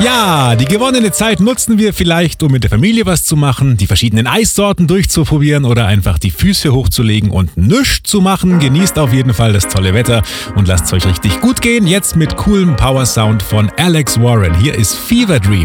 Ja, die gewonnene Zeit nutzen wir vielleicht, um mit der Familie was zu machen, die verschiedenen Eissorten durchzuprobieren oder einfach die Füße hochzulegen und nichts zu machen. Genießt auf jeden Fall das tolle Wetter und lasst es euch richtig gut gehen. Jetzt mit coolem Power Sound von Alex Warren. Hier ist Fever Dream.